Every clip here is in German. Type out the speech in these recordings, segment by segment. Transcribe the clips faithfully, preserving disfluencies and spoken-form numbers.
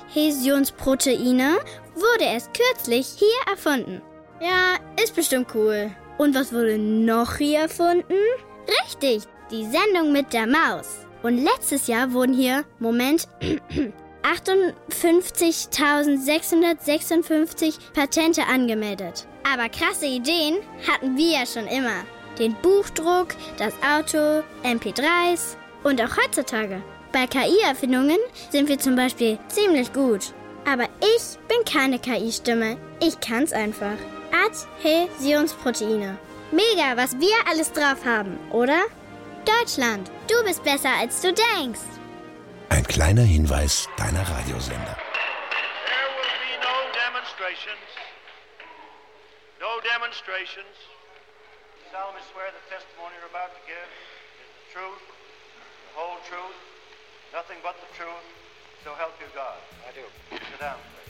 Adhäsionsproteine wurde erst kürzlich hier erfunden. Ja, ist bestimmt cool. Und was wurde noch hier erfunden? Richtig, die Sendung mit der Maus. Und letztes Jahr wurden hier, Moment, achtundfünfzigtausendsechshundertsechsundfünfzig Patente angemeldet. Aber krasse Ideen hatten wir ja schon immer. Den Buchdruck, das Auto, M P dreis und auch heutzutage. Bei K I-Erfindungen sind wir zum Beispiel ziemlich gut. Aber ich bin keine K I-Stimme. Ich kann's einfach. Adhäsionsproteine. Mega, was wir alles drauf haben, oder? Deutschland, du bist besser, als du denkst. Ein kleiner Hinweis deiner Radiosender. There will be no demonstrations. No demonstrations. You solemnly swear the testimony you're about to give is the truth, the whole truth, nothing but the truth, so help you God. I do. Sit down, please.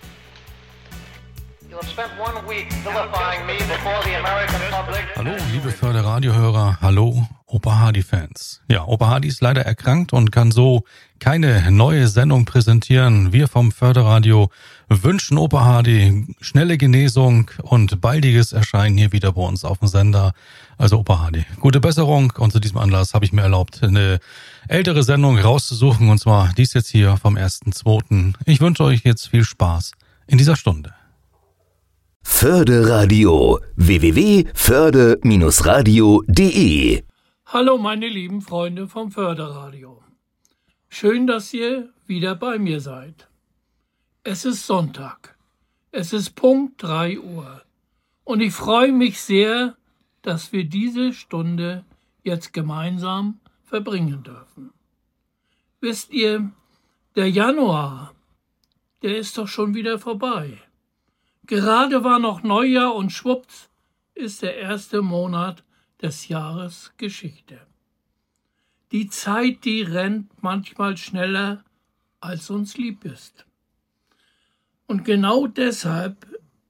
You have spent one week vilifying me before the American public. Hallo, liebe Förderradiohörer, hallo, Opa Hardy-Fans. Ja, Opa Hardy ist leider erkrankt und kann so keine neue Sendung präsentieren. Wir vom Förderradio wünschen Opa Hardy schnelle Genesung und baldiges Erscheinen hier wieder bei uns auf dem Sender. Also Opa Hardy, gute Besserung, und zu diesem Anlass habe ich mir erlaubt, eine ältere Sendung rauszusuchen, und zwar dies jetzt hier vom ersten zweiten Ich wünsche euch jetzt viel Spaß in dieser Stunde. Förderradio w w w punkt förde Bindestrich radio punkt de. Hallo meine lieben Freunde vom Förderradio. Schön, dass ihr wieder bei mir seid. Es ist Sonntag. Es ist Punkt drei Uhr. Und ich freue mich sehr, dass wir diese Stunde jetzt gemeinsam verbringen dürfen. Wisst ihr, der Januar, der ist doch schon wieder vorbei. Gerade war noch Neujahr und schwupps ist der erste Monat des Jahres Geschichte. Die Zeit, die rennt manchmal schneller, als uns lieb ist. Und genau deshalb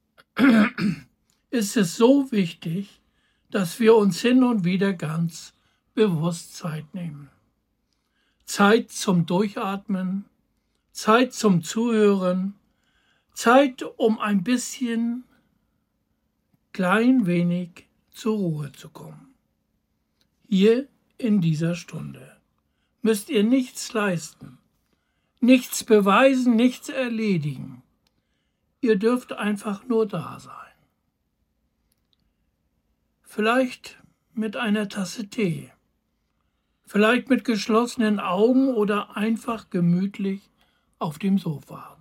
ist es so wichtig, dass wir uns hin und wieder ganz bewusst Zeit nehmen. Zeit zum Durchatmen, Zeit zum Zuhören, Zeit, um ein bisschen, klein wenig zur Ruhe zu kommen. Hier in dieser Stunde müsst ihr nichts leisten, nichts beweisen, nichts erledigen. Ihr dürft einfach nur da sein. Vielleicht mit einer Tasse Tee, vielleicht mit geschlossenen Augen oder einfach gemütlich auf dem Sofa.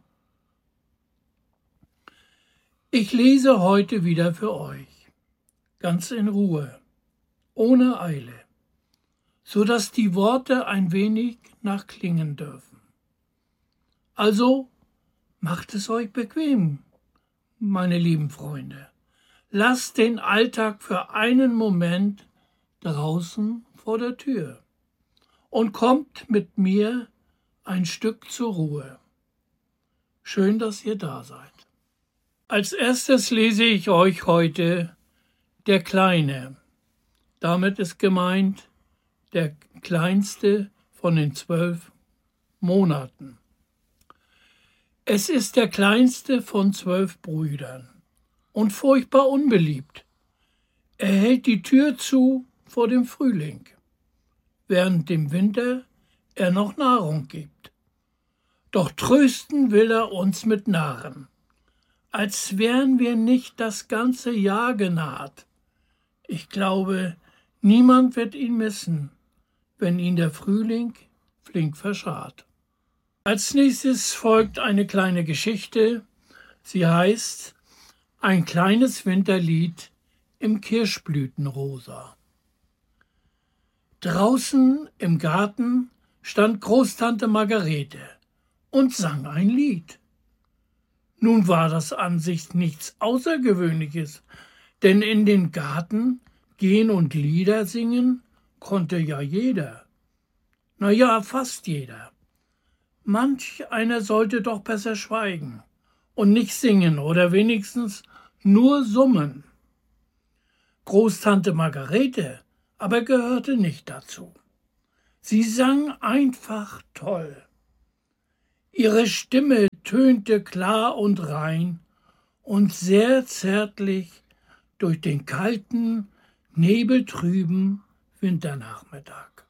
Ich lese heute wieder für euch, ganz in Ruhe, ohne Eile, so dass die Worte ein wenig nachklingen dürfen. Also macht es euch bequem, meine lieben Freunde. Lasst den Alltag für einen Moment draußen vor der Tür und kommt mit mir ein Stück zur Ruhe. Schön, dass ihr da seid. Als erstes lese ich euch heute Der Kleine. Damit ist gemeint der kleinste von den zwölf Monaten. Es ist der kleinste von zwölf Brüdern und furchtbar unbeliebt. Er hält die Tür zu vor dem Frühling, während dem Winter er noch Nahrung gibt. Doch trösten will er uns mit Narren, als wären wir nicht das ganze Jahr genaht. Ich glaube, niemand wird ihn missen, wenn ihn der Frühling flink verscharrt. Als nächstes folgt eine kleine Geschichte. Sie heißt Ein kleines Winterlied im Kirschblütenrosa. Draußen im Garten stand Großtante Margarete und sang ein Lied. Nun war das an sich nichts Außergewöhnliches, denn in den Garten gehen und Lieder singen konnte ja jeder. Na ja, fast jeder. Manch einer sollte doch besser schweigen und nicht singen oder wenigstens nur summen. Großtante Margarete aber gehörte nicht dazu. Sie sang einfach toll. Ihre Stimme tönte klar und rein und sehr zärtlich durch den kalten, nebeltrüben Winternachmittag.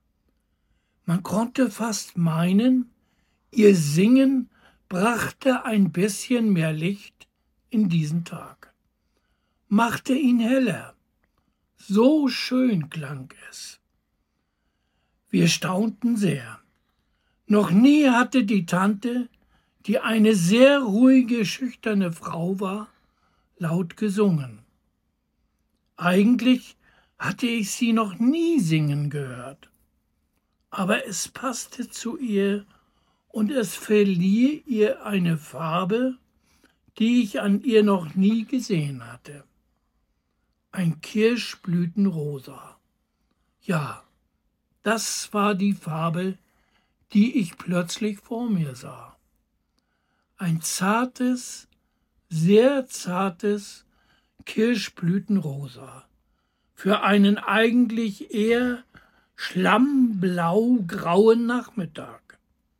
Man konnte fast meinen, ihr Singen brachte ein bisschen mehr Licht in diesen Tag, machte ihn heller. So schön klang es. Wir staunten sehr. Noch nie hatte die Tante, die eine sehr ruhige, schüchterne Frau war, laut gesungen. Eigentlich hatte ich sie noch nie singen gehört, aber es passte zu ihr und es verlieh ihr eine Farbe, die ich an ihr noch nie gesehen hatte. Ein Kirschblütenrosa. Ja, das war die Farbe, die ich plötzlich vor mir sah. Ein zartes, sehr zartes Kirschblütenrosa für einen eigentlich eher schlammblau-grauen Nachmittag.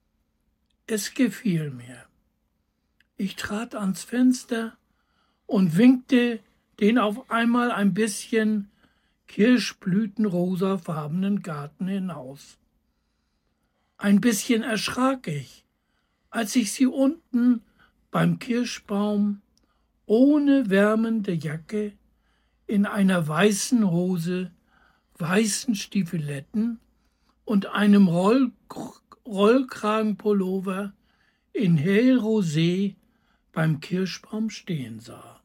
Es gefiel mir. Ich trat ans Fenster und winkte den auf einmal ein bisschen kirschblütenrosafarbenen Garten hinaus. Ein bisschen erschrak ich, als ich sie unten beim Kirschbaum ohne wärmende Jacke, in einer weißen Hose, weißen Stiefeletten und einem Roll Rollkragenpullover in hellrosé beim Kirschbaum stehen sah.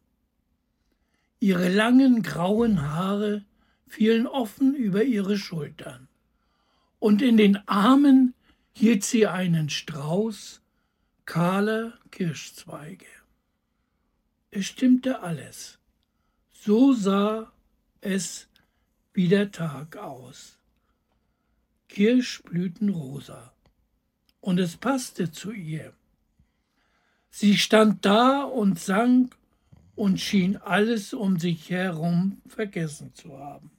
Ihre langen grauen Haare fielen offen über ihre Schultern, und in den Armen hielt sie einen Strauß kahler Kirschzweige. Es stimmte alles. So sah es wie der Tag aus. Kirschblütenrosa. Und es passte zu ihr. Sie stand da und sang und schien alles um sich herum vergessen zu haben.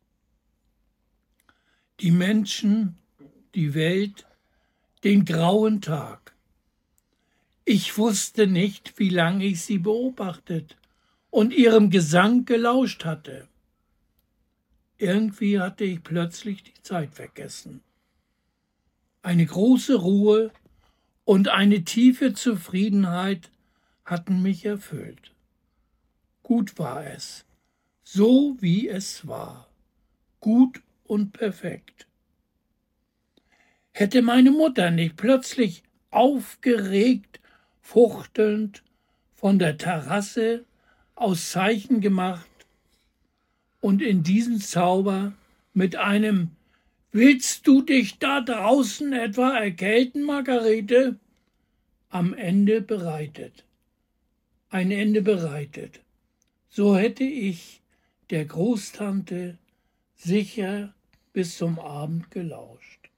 Die Menschen, die Welt, den grauen Tag. Ich wusste nicht, wie lange ich sie beobachtet und ihrem Gesang gelauscht hatte. Irgendwie hatte ich plötzlich die Zeit vergessen. Eine große Ruhe und eine tiefe Zufriedenheit hatten mich erfüllt. Gut war es, so wie es war, gut und perfekt. Hätte meine Mutter nicht plötzlich aufgeregt, fuchtelnd von der Terrasse aus Zeichen gemacht und in diesen Zauber mit einem »Willst du dich da draußen etwa erkälten, Margarete?« am Ende bereitet. Ein Ende bereitet. So hätte ich der Großtante sicher bis zum Abend gelauscht.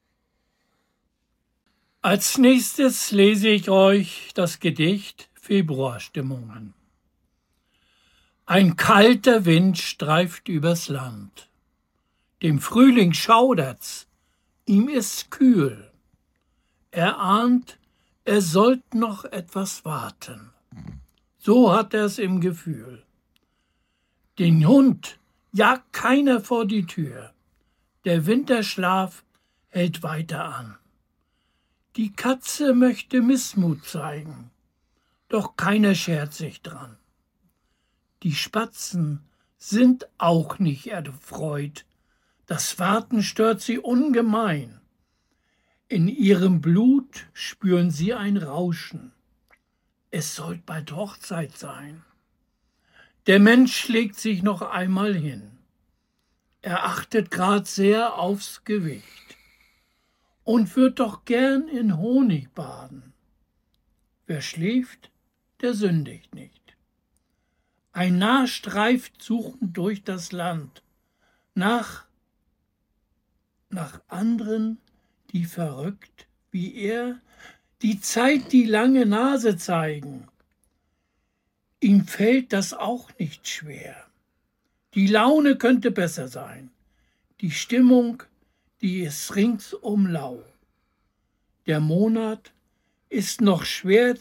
Als nächstes lese ich euch das Gedicht Februarstimmungen. Ein kalter Wind streift übers Land. Dem Frühling schaudert's, ihm ist's kühl. Er ahnt, er sollt noch etwas warten. So hat er's im Gefühl. Den Hund jagt keiner vor die Tür. Der Winterschlaf hält weiter an. Die Katze möchte Missmut zeigen, doch keiner schert sich dran. Die Spatzen sind auch nicht erfreut, das Warten stört sie ungemein. In ihrem Blut spüren sie ein Rauschen. Es sollt bald Hochzeit sein. Der Mensch legt sich noch einmal hin. Er achtet grad sehr aufs Gewicht und wird doch gern in Honig baden. Wer schläft, der sündigt nicht. Ein Narr streift suchend durch das Land nach, nach anderen, die verrückt wie er die Zeit die lange Nase zeigen. Ihm fällt das auch nicht schwer. Die Laune könnte besser sein, die Stimmung, die ist ringsum lau. Der Monat ist noch schwer